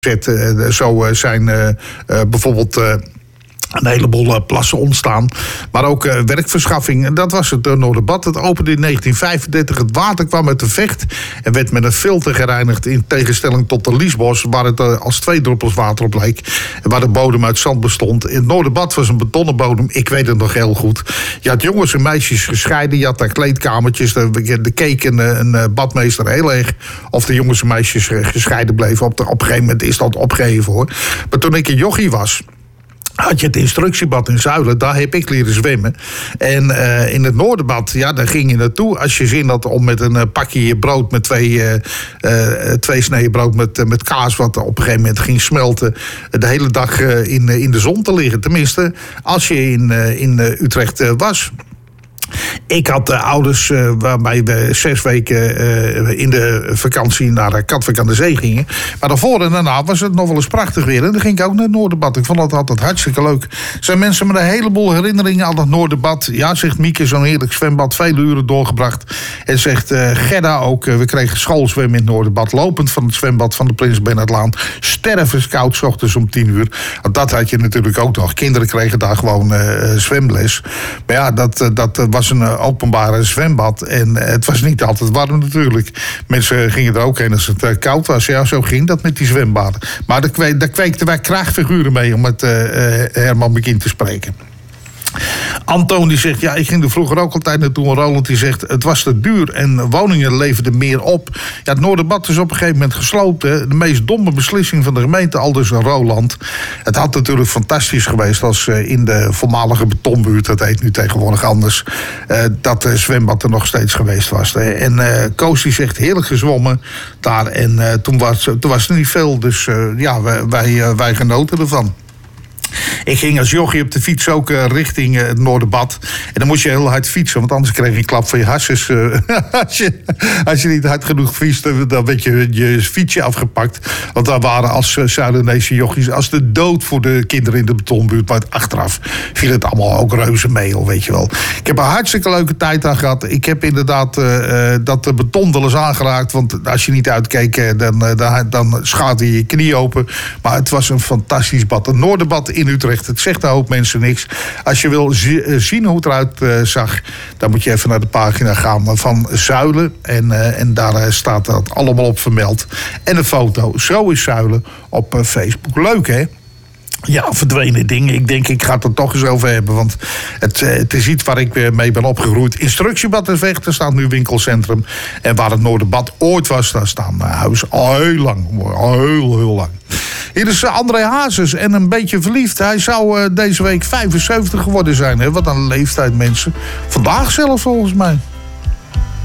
Zo zijn bijvoorbeeld een heleboel plassen ontstaan. Maar ook werkverschaffing. En dat was het Noorderbad. Het opende in 1935. Het water kwam uit de Vecht en werd met een filter gereinigd. In tegenstelling tot de Liesbos, waar het als 2 druppels water op leek. En waar de bodem uit zand bestond. In het Noorderbad was een betonnen bodem. Ik weet het nog heel goed. Je had jongens en meisjes gescheiden. Je had daar kleedkamertjes. De keek een badmeester heel erg of de jongens en meisjes gescheiden bleven. Op een gegeven moment is dat opgeheven, hoor. Maar toen ik een jochie was, had je het instructiebad in Zuilen, daar heb ik leren zwemmen. En in het Noorderbad, ja, daar ging je naartoe als je zin had om met een pakje brood met twee sneden brood met kaas, wat op een gegeven moment ging smelten, de hele dag in de zon te liggen. Tenminste, als je in Utrecht was. Ik had ouders waarbij we 6 weken in de vakantie naar Katwijk aan de Zee gingen. Maar daarvoor en daarna was het nog wel eens prachtig weer. En dan ging ik ook naar het Noorderbad. Ik vond dat altijd hartstikke leuk. Er zijn mensen met een heleboel herinneringen aan het Noorderbad. Ja, zegt Mieke, zo'n heerlijk zwembad. Vele uren doorgebracht. En zegt Gerda ook, we kregen schoolzwemmen in het Noorderbad. Lopend van het zwembad van de Prins Bernhardlaan. Stervenskoud 's ochtends om 10 uur. Want dat had je natuurlijk ook nog. Kinderen kregen daar gewoon zwemles. Maar ja, dat was een openbare zwembad. En het was niet altijd warm natuurlijk. Mensen gingen er ook heen als het koud was. Ja, zo ging dat met die zwembaden. Maar daar kweekten wij kraagfiguren mee, om het Herman Bekien te spreken. Anton die zegt, ja, ik ging er vroeger ook altijd naartoe. En Roland die zegt, het was te duur en woningen leverden meer op. Ja, het Noorderbad is op een gegeven moment gesloten. De meest domme beslissing van de gemeente, aldus Roland. Het had natuurlijk fantastisch geweest als in de voormalige betonbuurt, dat heet nu tegenwoordig anders, dat zwembad er nog steeds geweest was. En Koos die zegt, heerlijk gezwommen daar. En toen was er niet veel, dus ja, wij genoten ervan. Ik ging als jochie op de fiets ook richting het Noorderbad. En dan moest je heel hard fietsen, want anders kreeg je een klap van je harses. Als je niet hard genoeg fietste, dan werd je fietsje afgepakt. Want daar waren als Zuilenese jochies als de dood voor de kinderen in de betonbuurt. Maar achteraf viel het allemaal ook reuze mee, al, weet je wel. Ik heb een hartstikke leuke tijd aan gehad. Ik heb inderdaad dat beton wel eens aangeraakt. Want als je niet uitkeek, dan schaatte je knie open. Maar het was een fantastisch bad. Een Noorderbad in Utrecht. Het zegt een hoop mensen niks. Als je wil zien hoe het eruit zag, dan moet je even naar de pagina gaan van Zuilen. En daar staat dat allemaal op vermeld. En een foto. Zo is Zuilen op Facebook. Leuk, hè? Ja, verdwenen dingen. Ik denk, ik ga het er toch eens over hebben. Want het is iets waar ik mee ben opgegroeid. Instructiebad is weg. Er staat nu winkelcentrum. En waar het Noorderbad ooit was, daar staan huizen al heel lang. Heel lang. Hier is André Hazes en een beetje verliefd. Hij zou deze week 75 geworden zijn. Hè? Wat een leeftijd, mensen. Vandaag zelf, volgens mij.